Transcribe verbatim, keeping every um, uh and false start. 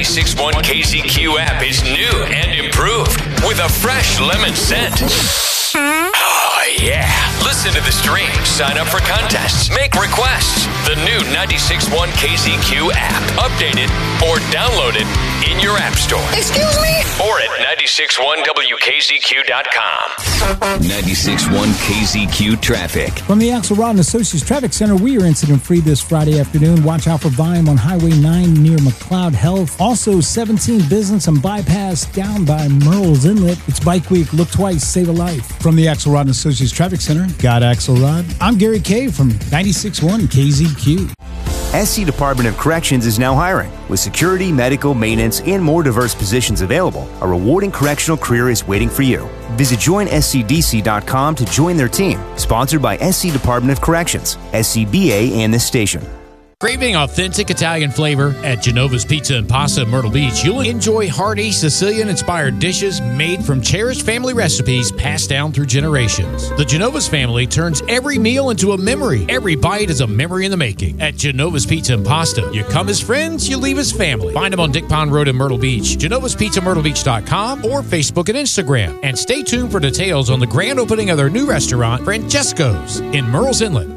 ninety-six point one K Z Q app is new and improved with a fresh lemon scent. Oh, yeah. Listen to the stream, sign up for contests, make requests. The new ninety-six point one K Z Q app. Updated or downloaded in your app store. Excuse me? Or at nine six one W K Z Q dot com. ninety-six point one K Z Q traffic. From the Axelrod and Associates Traffic Center, we are incident-free this Friday afternoon. Watch out for volume on Highway nine near McLeod Health. Also, seventeen Business and Bypass down by Merle's Inlet. It's Bike Week. Look twice, save a life. From the Axelrod and Associates Traffic Center, got Axelrod. I'm Gary Kay from ninety-six point one K Z Q. S C Department of Corrections is now hiring. With security, medical, maintenance, and more diverse positions available, a rewarding correctional career is waiting for you. Visit join S C D C dot com to join their team. Sponsored by S C Department of Corrections, S C B A, and this station. Craving authentic Italian flavor? At Genova's Pizza and Pasta in Myrtle Beach, you'll enjoy hearty Sicilian-inspired dishes made from cherished family recipes passed down through generations. The Genova's family turns every meal into a memory. Every bite is a memory in the making. At Genova's Pizza and Pasta, you come as friends, you leave as family. Find them on Dick Pond Road in Myrtle Beach, Genova's Pizza Myrtle Beach dot com, or Facebook and Instagram. And stay tuned for details on the grand opening of their new restaurant, Francesco's, in Merle's Inlet.